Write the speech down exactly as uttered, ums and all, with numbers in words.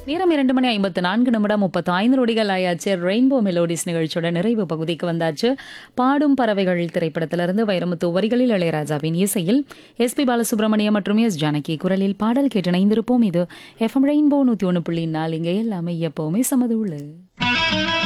நேரம் இரண்டு மணி ஐம்பத்து நான்கு நிமிடம் முப்பத்தி ஐந்து நொடிகள் ஆயாச்சு. ரெயின்போ மெலோடிஸ் நிகழ்ச்சியோட நிறைவு பகுதிக்கு வந்தாச்சு. பாடும் பறவைகள் திரைப்படத்திலிருந்து வைரமுத்து வரிகளில் இளையராஜாவின் இசையில் எஸ் பி பாலசுப்ரமணியம் மற்றும் எஸ் ஜானகி குரலில் பாடல் கேட்டு இணைந்திருப்போம். இது எஃப்எம் ரெயின்போ நூத்தி ஒன்று புள்ளி நாலு. இங்கே எல்லாமே எப்பவுமே சமது உள்ள